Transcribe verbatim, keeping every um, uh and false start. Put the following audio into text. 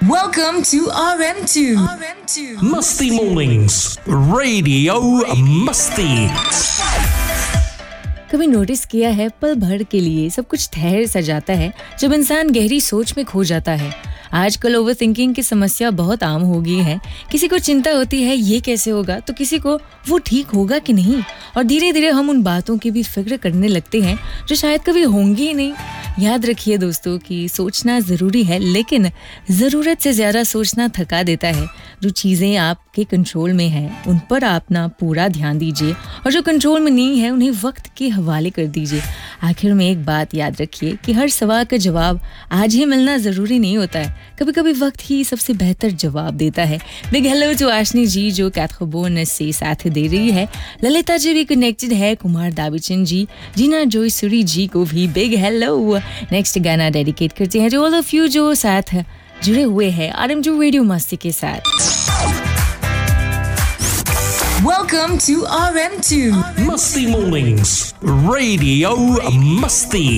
Welcome to R M two. R M two. Musty Mornings, Radio Musty. कभी notice किया है, पल भर के लिए सब कुछ ठहर सा जाता है जब इंसान गहरी सोच में खो जाता है। आजकल ओवर थिंकिंग की समस्या बहुत आम हो गई है। किसी को चिंता होती है ये कैसे होगा, तो किसी को वो ठीक होगा कि नहीं, और धीरे धीरे हम उन बातों की भी फिक्र करने लगते हैं जो शायद कभी होंगी ही नहीं। याद रखिए दोस्तों कि सोचना ज़रूरी है, लेकिन ज़रूरत से ज़्यादा सोचना थका देता है। जो चीज़ें आपके कंट्रोल में हैं उन पर अपना पूरा ध्यान दीजिए, और जो कंट्रोल में नहीं है उन्हें वक्त के हवाले कर दीजिए। आखिर में एक बात याद रखिए कि हर सवाल का जवाब आज ही मिलना ज़रूरी नहीं होता है। कभी कभी वक्त ही सबसे बेहतर जवाब देता है। बिग हेलो टू आशनी जी जो कैथबोन से साथ दे रही है। ललिता जी भी कनेक्टेड है, कुमार दाविचंद जी, जीना जोईसुरी जी को भी बिग हेलो। नेक्स्ट गाना डेडिकेट करते हैं जो ऑल ऑफ यू जो साथ जुड़े हुए हैं आरएम टू रेडियो मस्ती के साथ। Welcome to R M two. Musty Mornings, Radio Musty.